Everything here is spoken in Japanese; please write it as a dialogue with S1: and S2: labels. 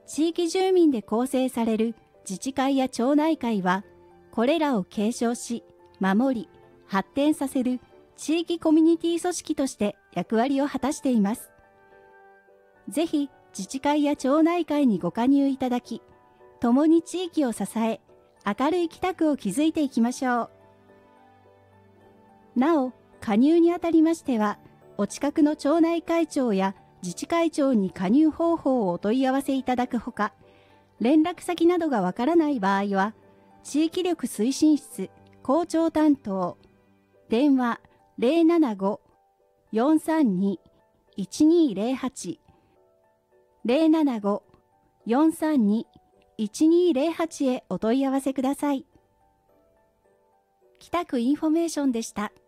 S1: 地域住民で構成される自治会や町内会は、これらを継承し、守り、発展させる地域コミュニティ組織として役割を果たしています。ぜひ自治会や町内会にご加入いただき、共に地域を支え、明るい北区を築いていきましょう。なお、加入にあたりましては、お近くの町内会長や自治会長に加入方法をお問い合わせいただくほか、連絡先などがわからない場合は、地域力推進室校長担当、電話075-432-1208 075-432-1208へお問い合わせください。北区インフォメーションでした。